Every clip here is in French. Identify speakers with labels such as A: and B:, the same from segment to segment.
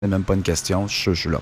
A: C'est même pas une question, je suis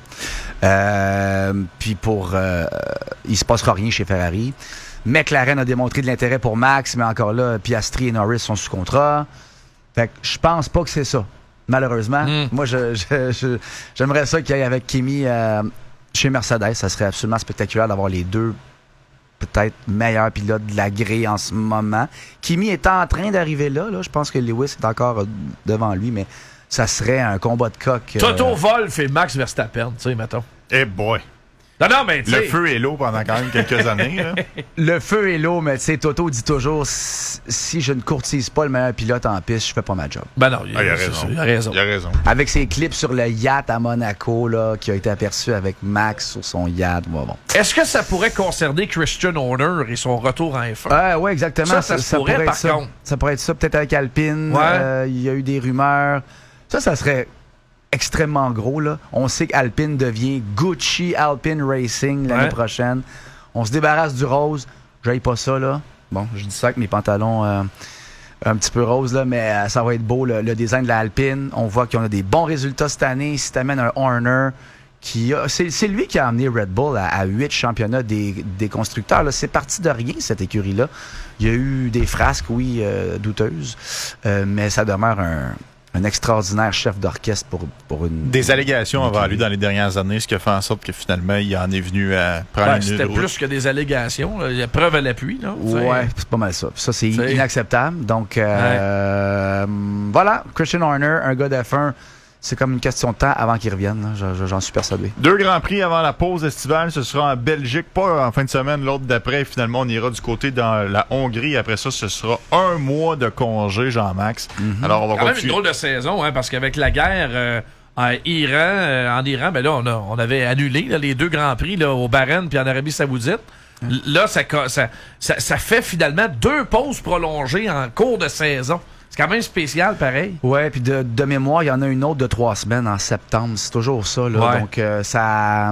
A: là. Puis il se passera rien chez Ferrari. McLaren a démontré de l'intérêt pour Max, mais encore là, Piastri et Norris sont sous contrat. Fait que je pense pas que c'est ça, malheureusement. Moi, j'aimerais ça qu'il y ait avec Kimi chez Mercedes. Ça serait absolument spectaculaire d'avoir les deux peut-être meilleurs pilotes de la grille en ce moment. Kimi est en train d'arriver là. Je pense que Lewis est encore devant lui, mais ça serait un combat de coq.
B: Toto Wolff et Max Verstappen, tu sais, mettons.
C: Eh boy!
B: Non, mais tu sais...
C: Le feu est l'eau pendant quand même quelques années. Là.
A: Le feu est l'eau, mais tu sais, Toto dit toujours, si je ne courtise pas le meilleur pilote en piste, je fais pas ma job.
B: Ben non,
C: il a raison. Il a raison.
A: Avec ses clips sur le yacht à Monaco, là, qui a été aperçu avec Max sur son yacht. Bon.
B: Est-ce que ça pourrait concerner Christian Horner et son retour en F1?
A: Oui, exactement.
B: Ça pourrait
A: être ça.
B: contre.
A: Ça pourrait être ça, peut-être avec Alpine.
B: Ouais.
A: Il y a eu des rumeurs. Ça serait extrêmement gros, là. On sait qu'Alpine devient Gucci Alpine Racing l'année prochaine. On se débarrasse du rose. J'aille pas ça, là. Bon, je dis ça avec mes pantalons un petit peu roses, là, mais ça va être beau, le design de la Alpine. On voit qu'on a des bons résultats cette année. Si t'amènes un Horner, c'est lui qui a amené Red Bull à 8 championnats des constructeurs. Là. C'est parti de rien, cette écurie-là. Il y a eu des frasques, oui, douteuses, mais ça demeure un extraordinaire chef d'orchestre pour une...
C: Des allégations avant lui dans les dernières années, ce qui a fait en sorte que finalement, il en est venu à prendre une
B: C'était plus que des allégations. Il y a preuve à l'appui.
A: Ouais, c'est pas mal ça. Ça, c'est inacceptable. Donc, voilà, Christian Horner, un gars d'F1, c'est comme une question de temps avant qu'il revienne. J'en suis persuadé.
C: 2 Grands Prix avant la pause estivale. Ce sera en Belgique, pas en fin de semaine. L'autre d'après, finalement, on ira du côté dans la Hongrie. Après ça, ce sera 1 mois de congé, Jean-Max. Alors, on va continuer.
B: Même une drôle de saison, hein, parce qu'avec la guerre en Iran, ben là, on avait annulé les 2 Grands Prix là, au Bahreïn puis en Arabie Saoudite. Là, ça fait finalement 2 pauses prolongées en cours de saison. C'est quand même spécial, pareil.
A: Ouais, puis de mémoire, il y en a une autre de 3 semaines en septembre. C'est toujours ça, là.
B: Ouais.
A: Donc, ça...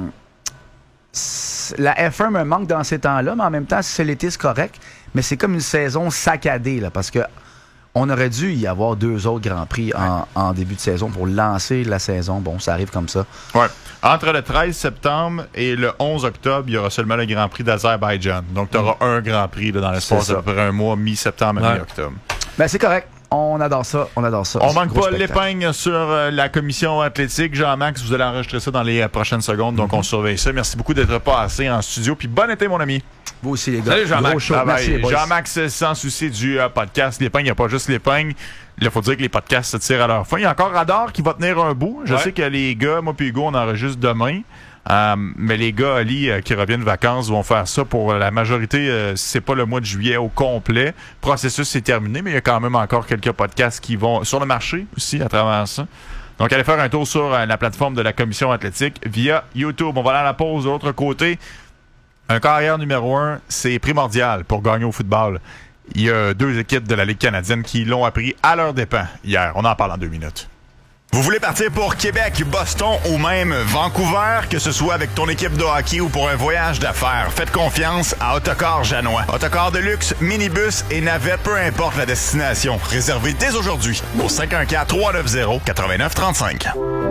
A: la F1 me manque dans ces temps-là, mais en même temps, si c'est l'été, c'est correct. Mais c'est comme une saison saccadée, là, parce que on aurait dû y avoir 2 autres Grands Prix en début de saison pour lancer la saison. Bon, ça arrive comme ça.
C: Ouais. Entre le 13 septembre et le 11 octobre, il y aura seulement le Grand Prix d'Azerbaïdjan. Donc, tu auras un Grand Prix là, dans l'espace d'à peu près un mois, mi-septembre à mi-octobre.
A: Ben, c'est correct. On adore ça. On
C: manque pas l'épingle sur la commission athlétique. Jean-Max, vous allez enregistrer ça dans les prochaines secondes, donc on surveille ça. Merci beaucoup d'être passé en studio. Puis bon été, mon ami.
A: Vous aussi, les gars.
B: Salut, Jean-Max.
A: Merci,
C: Jean-Max, sans souci du podcast. L'épingle, il n'y a pas juste l'épingle. Il faut dire que les podcasts se tirent à leur fin. Il y a encore Radar qui va tenir un bout. Je sais que les gars, moi puis Hugo, on enregistre demain. Mais les gars, Ali, qui reviennent de vacances, vont faire ça pour la majorité, c'est pas le mois de juillet au complet. Le processus est terminé, mais il y a quand même encore quelques podcasts qui vont sur le marché aussi à travers ça. Donc, allez faire un tour sur la plateforme de la Commission athlétique via YouTube. On va aller à la pause de l'autre côté. Un carrière numéro 1, c'est primordial pour gagner au football. Il y a 2 équipes de la Ligue canadienne qui l'ont appris à leurs dépens hier. On en parle en 2 minutes. Vous voulez partir pour Québec, Boston ou même Vancouver, que ce soit avec ton équipe de hockey ou pour un voyage d'affaires, faites confiance à Autocar Janois. Autocar de luxe, minibus et navette, peu importe la destination. Réservez dès aujourd'hui au 514-390-8935.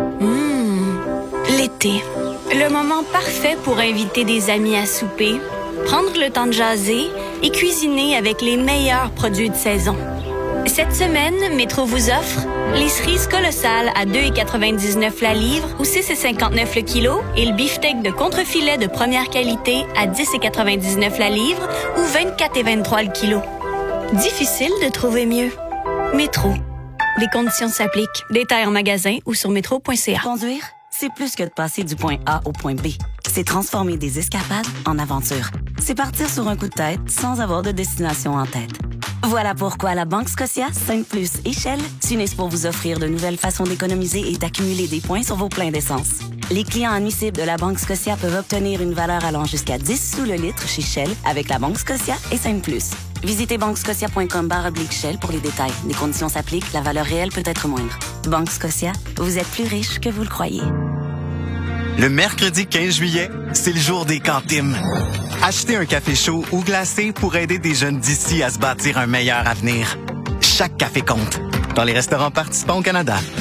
D: L'été. Le moment parfait pour inviter des amis à souper, prendre le temps de jaser et cuisiner avec les meilleurs produits de saison. Cette semaine, Métro vous offre les cerises colossales à 2,99 la livre ou 6,59 le kilo et le beefsteak de contrefilet de première qualité à 10,99 la livre ou 24,23 le kilo. Difficile de trouver mieux. Métro. Les conditions s'appliquent. Détails en magasin ou sur métro.ca.
E: Conduire, c'est plus que de passer du point A au point B. C'est transformer des escapades en aventures. C'est partir sur un coup de tête sans avoir de destination en tête. Voilà pourquoi la Banque Scotia, Sainte-Plus et Shell s'unissent pour vous offrir de nouvelles façons d'économiser et d'accumuler des points sur vos pleins d'essence. Les clients admissibles de la Banque Scotia peuvent obtenir une valeur allant jusqu'à 10 sous le litre chez Shell avec la Banque Scotia et Sainte-Plus. Visitez banquescotia.com/Shell pour les détails. Les conditions s'appliquent, la valeur réelle peut être moindre. Banque Scotia, vous êtes plus riche que vous le croyez.
F: Le mercredi 15 juillet, c'est le jour des cantines. Achetez un café chaud ou glacé pour aider des jeunes d'ici à se bâtir un meilleur avenir. Chaque café compte. Dans les restaurants participants au Canada.